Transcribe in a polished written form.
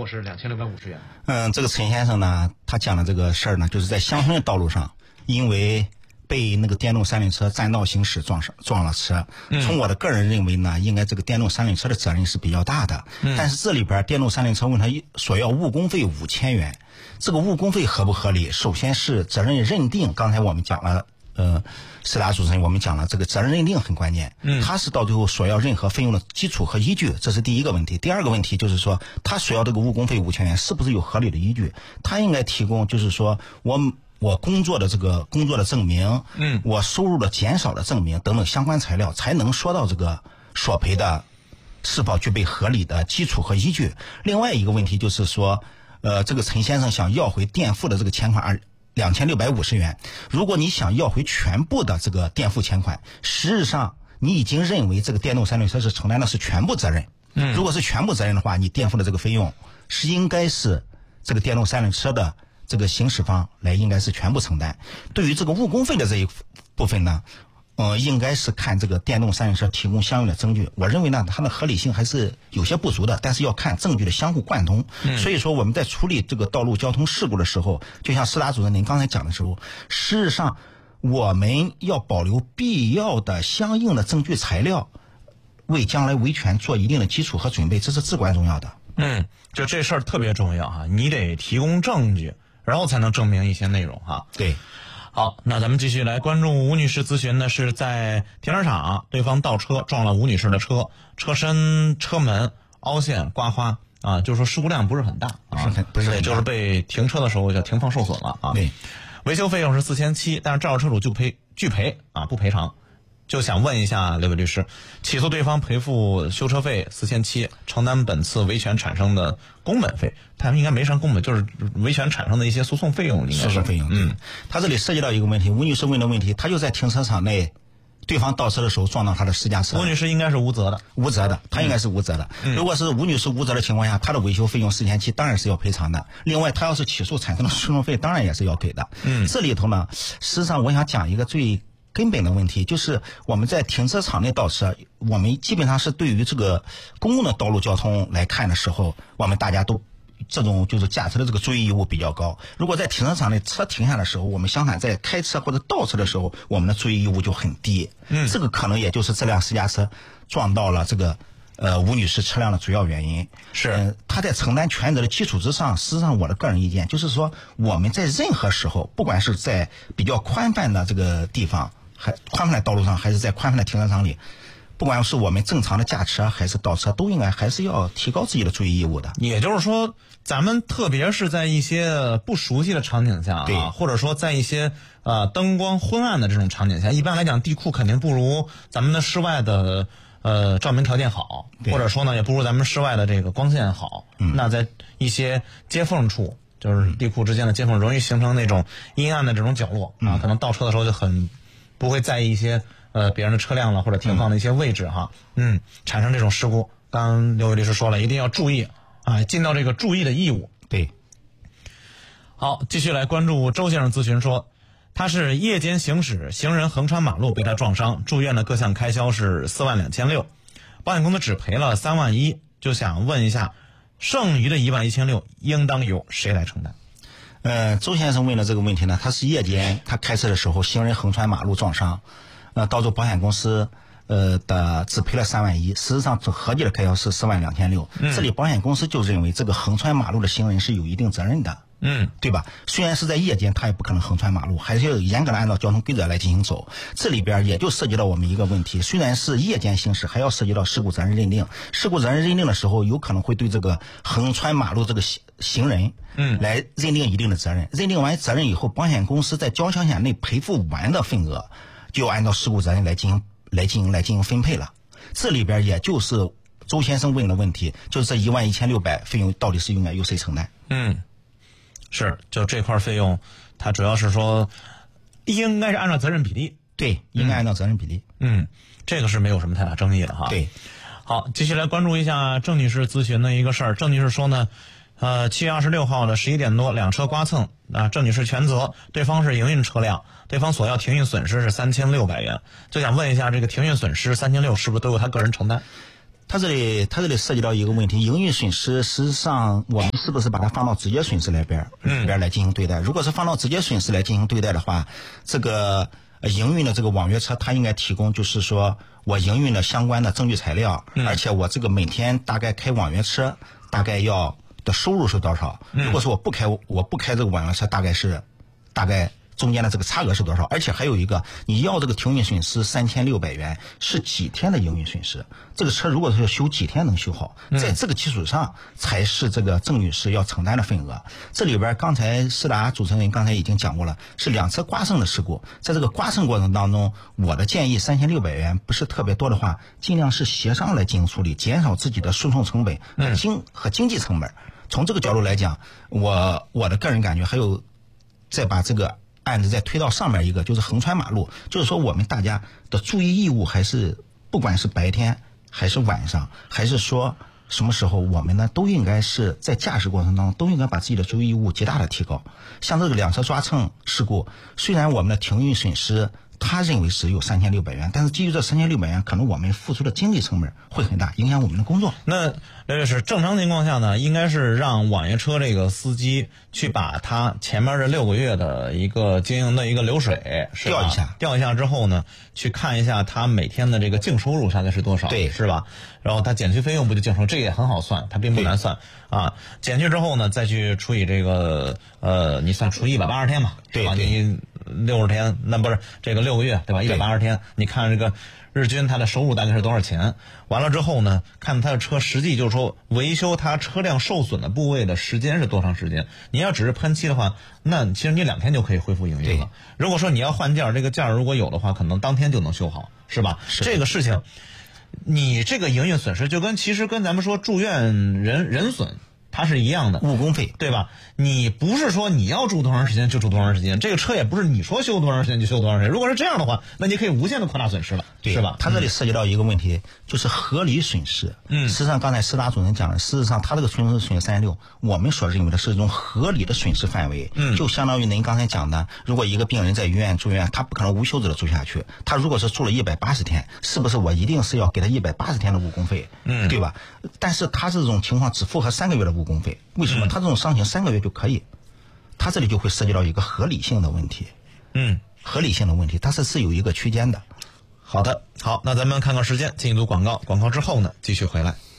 付是2650元。 这个陈先生呢，他讲的这个事儿呢，就是在乡村的道路上，因为被那个电动三轮车占道行驶撞了车。从我的个人认为呢，应该这个电动三轮车的责任是比较大的。但是这里边电动三轮车问他索要误工费5000元，这个误工费合不合理？首先是责任认定，刚才我们讲了。石达主持人，我们讲了这个责任认定很关键，他是到最后索要任何费用的基础和依据，这是第一个问题。第二个问题就是说，他索要这个误工费5000元是不是有合理的依据？他应该提供就是说我工作的证明，我收入的减少的证明等等相关材料，才能说到这个索赔的是否具备合理的基础和依据。另外一个问题就是说，这个陈先生想要回垫付的这个钱款2650元，如果你想要回全部的这个垫付钱款，实质上你已经认为这个电动三轮车是承担的是全部责任。如果是全部责任的话，你垫付的这个费用是应该是这个电动三轮车的这个行驶方来应该是全部承担。对于这个误工费的这一部分呢，应该是看这个电动三轮车提供相应的证据。我认为呢，它的合理性还是有些不足的，但是要看证据的相互贯通。所以说我们在处理这个道路交通事故的时候，就像施达主任您刚才讲的时候，事实上我们要保留必要的相应的证据材料，为将来维权做一定的基础和准备，这是至关重要的。 就这事儿特别重要哈，你得提供证据，然后才能证明一些内容哈。 对。 好，那咱们继续来关注吴女士咨询的是在停车场，对方倒车撞了吴女士的车，车身车门凹陷刮花啊，就是说事故量不是很大啊， 不是很大， 就是被停车的时候就停放受损了啊。 对， 维修费用是4700，但是肇事车主拒赔啊，不赔偿。就想问一下刘伟律师，起诉对方赔付修车费4700，承担本次维权产生的工本费，他们应该没上工本，就是维权产生的一些诉讼费用，应该是诉讼费用。他这里涉及到一个问题，吴女士问的问题，他就在停车场内，对方倒车的时候撞到他的私家车。 吴女士应该是无责的， 他应该是无责的。如果是吴女士无责的情况下，他的维修费用4700当然是要赔偿的。另外，他要是起诉产生的诉讼费，当然也是要给的。这里头呢，实际上我想讲一个最根本的问题，就是我们在停车场内倒车，我们基本上是对于这个公共的道路交通来看的时候，我们大家都这种就是驾车的这个注意义务比较高。如果在停车场内车停下的时候，我们相反在开车或者倒车的时候，我们的注意义务就很低。这个可能也就是这辆私家车撞到了这个吴女士车辆的主要原因。 是他在承担全责的基础之上，实际上我的个人意见就是说，我们在任何时候，不管是在比较宽泛的这个地方，宽泛的道路上，还是在宽泛的停车场里，不管是我们正常的驾车还是倒车，都应该还是要提高自己的注意义务的。 也就是说，咱们特别是在一些不熟悉的场景下对， 或者说在一些灯光昏暗的这种场景下，一般来讲地库肯定不如咱们的室外的照明条件好，或者说呢也不如咱们室外的这个光线好。那在一些接缝处，就是地库之间的接缝，容易形成那种阴暗的这种角落啊，可能倒车的时候就很不会在意一些别人的车辆了或者停放的一些位置哈，产生这种事故。刚刚刘伟律师说了，一定要注意啊，尽到这个注意的义务。 对。 好，继续来关注周先生咨询说，他是夜间行驶，行人横穿马路被他撞伤，住院的各项开销是42600，保险公司只赔了31000，就想问一下，剩余的11600应当由谁来承担？ 周先生问的这个问题呢，他是夜间他开车的时候，行人横穿马路撞伤，导致保险公司只赔了31000，实际上总合计的开销是42600。这里保险公司就认为这个横穿马路的行人是有一定责任的。对吧？虽然是在夜间，他也不可能横穿马路，还是要严格的按照交通规则来进行走。这里边也就涉及到我们一个问题，虽然是夜间行驶，还要涉及到事故责任认定。事故责任认定的时候，有可能会对这个横穿马路这个行人，来认定一定的责任。认定完责任以后，保险公司在交强险内赔付完的份额，就要按照事故责任来进行分配了。这里边也就是周先生问的问题，就是这11600费用到底是应该由谁承担？ 是，就这块费用，它主要是说应该是按照责任比例。 对，应该按照责任比例。 这个是没有什么太大争议的哈。 对。 好，继续来关注一下郑女士咨询的一个事儿。郑女士说呢，7月26号的11点多，两车刮蹭啊，郑女士全责，对方是营运车辆，对方索要停运损失是3600元，就想问一下，这个停运损失3600是不是都由他个人承担？ 它这里涉及到一个问题，营运损失实际上我们是不是把它放到直接损失里边来进行对待？如果是放到直接损失来进行对待的话，这个营运的这个网约车，它应该提供就是说我营运的相关的证据材料，而且我这个每天大概开网约车大概要的收入是多少？如果说我不开这个网约车，大概中间的这个差额是多少？而且还有一个，你要这个停运损失3600元是几天的营运损失？这个车如果是要修几天能修好？在这个基础上才是这个郑女士要承担的份额。这里边刚才施达主持人刚才已经讲过了，是2车刮蹭的事故。在这个刮蹭过程当中，我的建议3600元不是特别多的话，尽量是协商来进行处理，减少自己的诉讼成本和经济成本。从这个角度来讲，我的个人感觉还有再把这个案子再推到上面一个，就是横穿马路，就是说我们大家的注意义务还是不管是白天还是晚上，还是说什么时候，我们呢都应该是在驾驶过程当中都应该把自己的注意义务极大的提高。像这个2车抓蹭事故，虽然我们的停运损失他认为只有3600元，但是基于这3600元，可能我们付出的经济成本会很大，影响我们的工作。 那刘律师，正常情况下呢，应该是让网约车这个司机去把他前面这6个月的一个经营的一个流水调一下之后呢，去看一下他每天的这个净收入大概是多少， 对， 是吧？然后他减去费用不就净收入，这个也很好算，它并不难算啊。减去之后呢，再去除以这个你算除180天嘛， 对吧？你60天，那不是这个6个月对吧？180天，你看这个日均他的收入大概是多少钱？完了之后呢，看他的车实际就是说维修他车辆受损的部位的时间是多长时间。你要只是喷漆的话，那其实你2天就可以恢复营运了。如果说你要换件，这个件如果有的话，可能当天就能修好，是吧？这个事情，你这个营运损失就其实跟咱们说住院人损它是一样的， 误工费， 对吧？你不是说你要住多长时间就住多长时间，这个车也不是你说修多长时间就修多长时间。如果是这样的话，那你可以无限的扩大损失了， 对， 是吧？ 它这里涉及到一个问题，就是合理损失。实际上刚才施达主任讲了，事实上他这个损失36，我们所认为的是一种合理的损失范围。就相当于您刚才讲的，如果一个病人在医院住院，他不可能无休止的住下去，他如果是住了180天，是不是我一定是要给他180天的误工费？对吧？但是他这种情况只符合3个月的误工费，为什么？他这种伤情3个月就可以，他这里就会涉及到一个合理性的问题。合理性的问题，它是有一个区间的。 好的，好，那咱们看看时间，进一组广告，广告之后呢，继续回来。